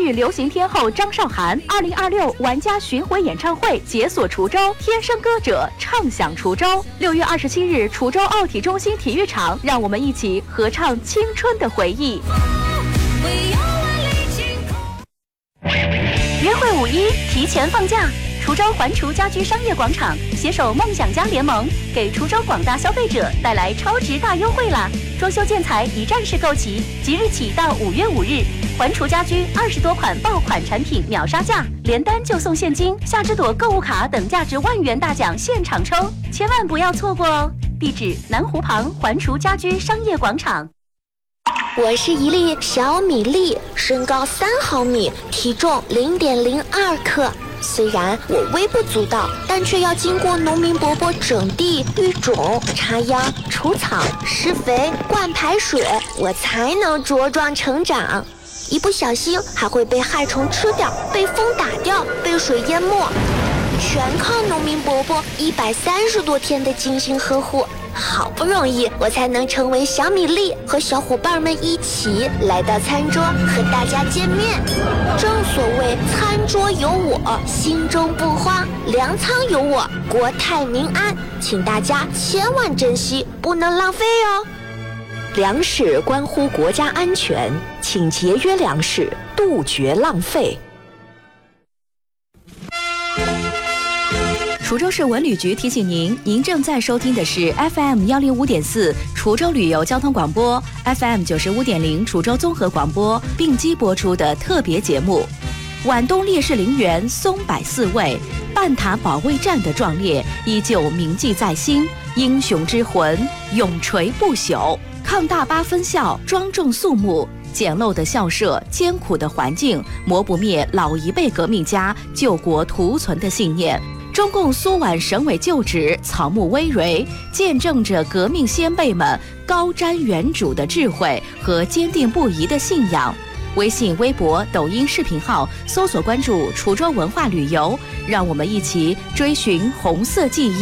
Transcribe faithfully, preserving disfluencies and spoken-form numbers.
语流行天后张韶涵二零二六玩家巡回演唱会解锁滁州，天生歌者唱响滁州。六月二十七日，滁州奥体中心体育场，让我们一起合唱青春的回忆。约会五一提前放假，滁州环滁家居商业广场携手梦想家联盟，给滁州广大消费者带来超值大优惠啦！装修建材一站式购齐，即日起到五月五日，环滁家居二十多款爆款产品秒杀价，连单就送现金、夏之朵购物卡等价值万元大奖现场抽，千万不要错过哦！地址：南湖旁环滁家居商业广场。 我是一粒小米粒，身高三毫米，体重零点零二克。虽然我微不足道，但却要经过农民伯伯整地、育种、插秧、除草、施肥、灌排水，我才能茁壮成长。一不小心还会被害虫吃掉，被风打掉，被水淹没，全靠农民伯伯一百三十多天的精心呵护。好不容易我才能成为小米粒，和小伙伴们一起来到餐桌和大家见面。正所谓餐桌有我，心中不慌；粮仓有我，国泰民安。请大家千万珍惜，不能浪费哦。 粮食关乎国家安全，请节约粮食，杜绝浪费。 滁州市文旅局提醒您，您正在收听的是 F M 幺零五点四滁州旅游交通广播 ，F M 九十五点零滁州综合广播并机播出的特别节目。皖东烈士陵园松柏四位，半塔保卫战的壮烈依旧铭记在心，英雄之魂永垂不朽。抗大八分校庄重肃穆，简陋的校舍，艰苦的环境，磨不灭老一辈革命家救国图存的信念。中共苏皖省委旧址草木葳蕤，见证着革命先辈们高瞻远瞩的智慧和坚定不移的信仰。微信、微博、抖音视频号搜索关注滁州文化旅游，让我们一起追寻红色记忆。